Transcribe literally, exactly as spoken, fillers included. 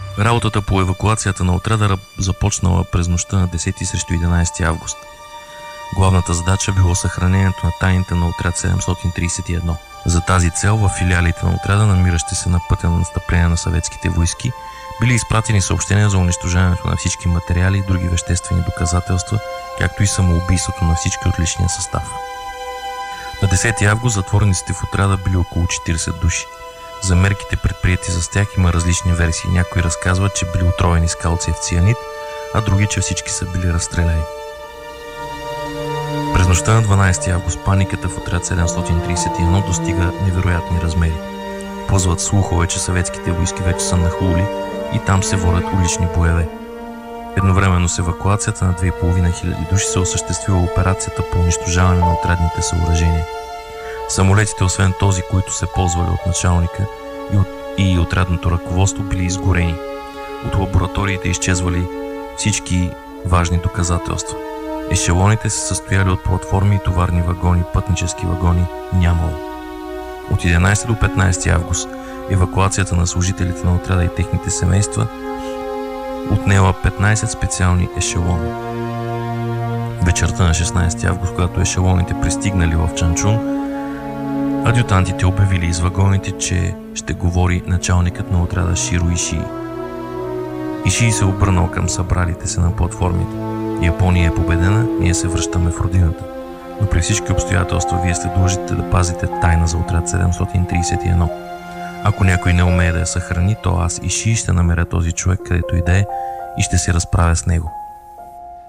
Работата по евакуацията на отряда започнала през нощта на десети срещу единадесети август. Главната задача било съхранението на тайните на отряд седемстотин тридесет и едно. За тази цел в филиалите на отряда, намиращи се на пътя на настъпление на съветските войски, били изпратени съобщения за унищожаването на всички материали и други веществени доказателства, както и самоубийството на всички от личния състав. На десети август затворниците в отряда били около четиридесет души. За мерките, предприети за тях, има различни версии. Някои разказват, че били отровени с калциев цианид, а други, че всички са били разстреляни. През нощта на дванадесети август паниката в отряд седемстотин тридесет и едно достига невероятни размери. Плъзват слухове, че съветските войски вече са нахлули и там се водят улични боеве. Едновременно с евакуацията на две и половина хиляди души се осъществила операцията по унищожаване на отрядните съоръжения. Самолетите, освен този, които се ползвали от началника и, от, и отрядното ръководство, били изгорени. От лабораториите изчезвали всички важни доказателства. Ешелоните се състояли от платформи и товарни вагони, пътнически вагони нямало. От единадесети до петнадесети август евакуацията на служителите на отряда и техните семейства отнела петнадесет специални ешелона. Вечерта на шестнадесети август, когато ешелоните пристигнали в Чанчун, адютантите обявили из вагоните, че ще говори началникът на отряда Широ Ишии. Ишии се обърнал към събралите се на платформите. Япония е победена, ние се връщаме в родината. Но при всички обстоятелства вие сте длъжните да пазите тайна за отряд седемстотин тридесет и едно. Ако някой не умее да я съхрани, то аз Ишии ще намеря този човек, където и да е, и ще се разправя с него.